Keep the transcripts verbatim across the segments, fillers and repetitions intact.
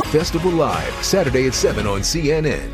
Festival Live, Saturday at seven on C N N.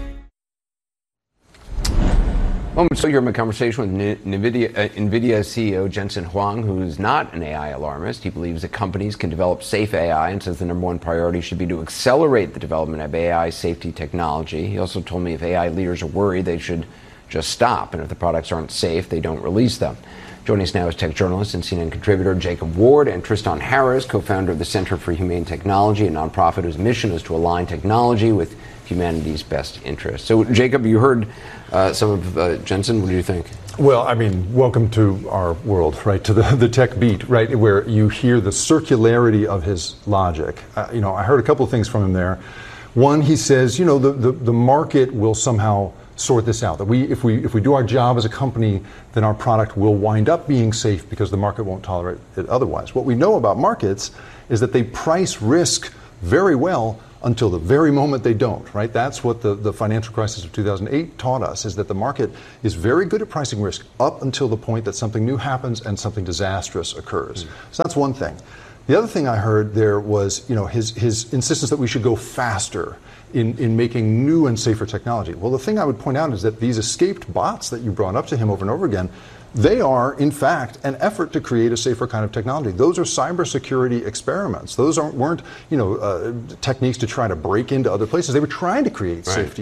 Moments ago, you heard my conversation with NVIDIA, uh, NVIDIA C E O Jensen Huang, who's not an A I alarmist. He believes that companies can develop safe A I and says the number one priority should be to accelerate the development of A I safety technology. He also told me if A I leaders are worried, they should just stop, and if the products aren't safe, they don't release them. Joining us now is tech journalist and C N N contributor Jacob Ward and Tristan Harris, co-founder of the Center for Humane Technology, a nonprofit whose mission is to align technology with humanity's best interests. So, Jacob, you heard uh, some of uh, Jensen. What do you think? Well, I mean, welcome to our world, right, to the, the tech beat, right, where you hear the circularity of his logic. Uh, you know, I heard a couple of things from him there. One, he says, you know, the, the, the market will somehow sort this out. That we, if we if we do our job as a company, then our product will wind up being safe because the market won't tolerate it otherwise. What we know about markets is that they price risk very well until the very moment they don't, right? That's what the, the financial crisis of two thousand eight taught us, is that the market is very good at pricing risk up until the point that something new happens and something disastrous occurs. Mm-hmm. So that's one thing. The other thing I heard there was, you know, his his insistence that we should go faster in, in making new and safer technology. Well, the thing I would point out is that these escaped bots that you brought up to him over and over again, they are, in fact, an effort to create a safer kind of technology. Those are cybersecurity experiments. Those aren't, weren't, you know, uh, techniques to try to break into other places. They were trying to create right. safety